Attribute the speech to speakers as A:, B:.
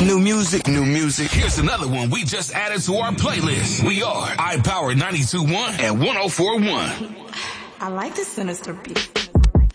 A: New music, new music.
B: Here's another one we just added to our playlist. We are iPower 92.1 and 104.1.
C: I like the sinister beat.